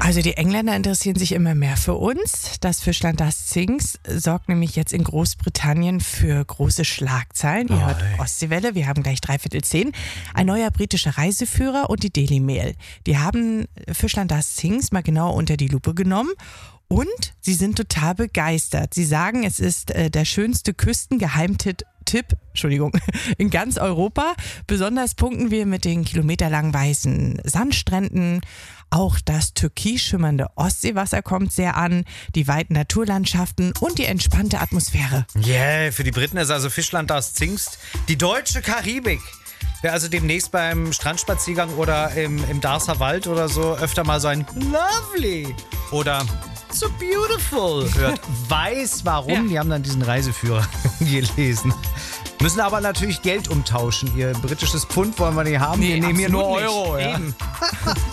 Also die Engländer interessieren sich immer mehr für uns. Das Fischland das Zings sorgt nämlich jetzt in Großbritannien für große Schlagzeilen. Ihr hört Ostseewelle, wir haben gleich 9:45. Ein neuer britischer Reiseführer und die Daily Mail. Die haben Fischland das Zings mal genauer unter die Lupe genommen. Und sie sind total begeistert. Sie sagen, es ist der schönste Küstengeheimtipp in ganz Europa. Besonders punkten wir mit den kilometerlangen weißen Sandstränden. Auch das türkis schimmernde Ostseewasser kommt sehr an, die weiten Naturlandschaften und die entspannte Atmosphäre. Yeah, für die Briten ist also Fischland das Zingst die deutsche Karibik. Wer also demnächst beim Strandspaziergang oder im Darßer Wald oder so öfter mal so ein Lovely oder So Beautiful hört, weiß warum. Ja. Die haben dann diesen Reiseführer gelesen. Müssen aber natürlich Geld umtauschen. Ihr britisches Pfund wollen wir nicht haben. Wir nehmen hier nur Euro. Ja.